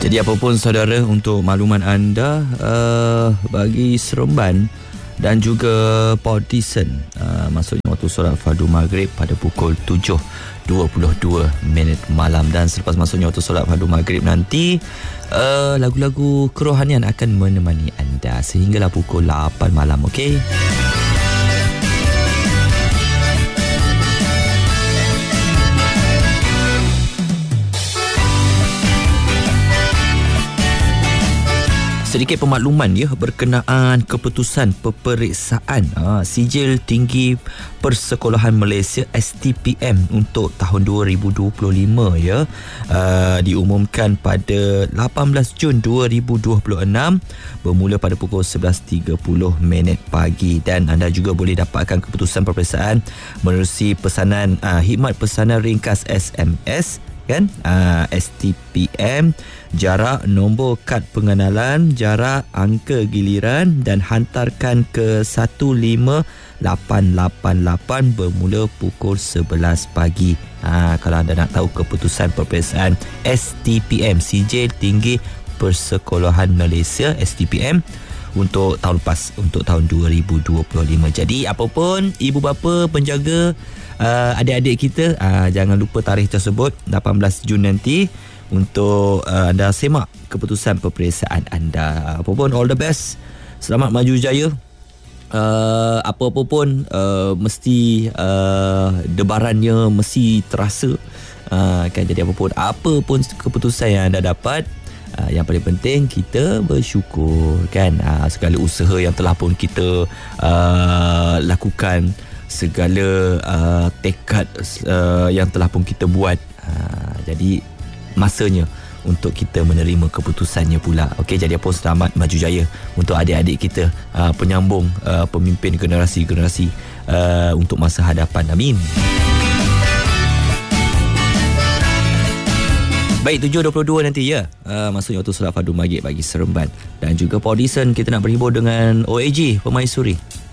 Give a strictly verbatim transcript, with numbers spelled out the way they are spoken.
Jadi apapun saudara, untuk makluman anda, uh, bagi Seremban dan juga Port Dickson, uh, maksudnya waktu solat fardu maghrib pada pukul tujuh dua puluh dua minit malam. Dan selepas masuknya waktu solat fardu maghrib nanti, uh, lagu-lagu kerohanian akan menemani anda sehinggalah pukul lapan malam. Okey? Sedikit pemakluman ya berkenaan keputusan peperiksaan ha, Sijil Tinggi Persekolahan Malaysia S T P M untuk tahun dua ribu dua puluh lima ya, uh, diumumkan pada lapan belas Jun dua ribu dua puluh enam bermula pada pukul sebelas tiga puluh minit pagi. Dan anda juga boleh dapatkan keputusan peperiksaan menerusi pesanan uh, khidmat pesanan ringkas S M S kan, uh, S T P M, jarak nombor kad pengenalan, jarak angka giliran dan hantarkan ke satu lima lapan lapan lapan bermula pukul sebelas pagi. Ha, kalau anda nak tahu keputusan peperiksaan S T P M, Sijil Tinggi Persekolahan Malaysia S T P M untuk tahun lepas, untuk tahun dua ribu dua puluh lima. Jadi apapun ibu bapa, penjaga, Uh, adik-adik kita, uh, jangan lupa tarikh tersebut lapan belas Jun nanti untuk uh, anda semak keputusan peperiksaan anda. Apa pun, all the best, selamat maju jaya. Uh, apa-apa pun uh, mesti uh, debarannya mesti terasa, uh, kan. Jadi apa pun apa pun keputusan yang anda dapat, Uh, yang paling penting kita bersyukur kan. Uh, segala usaha yang telah pun kita uh, lakukan, segala uh, tekad uh, yang telah pun kita buat, uh, jadi masanya untuk kita menerima keputusannya pula. Okey, jadi apa, selamat maju jaya untuk adik-adik kita, uh, penyambung uh, pemimpin generasi-generasi uh, untuk masa hadapan. Amin. Baik, tujuh dua puluh dua nanti ya, uh, maksudnya waktu solat fardu maghrib bagi Seremban dan juga Port Dickson. Kita nak berhibur dengan O A G Permaisuri.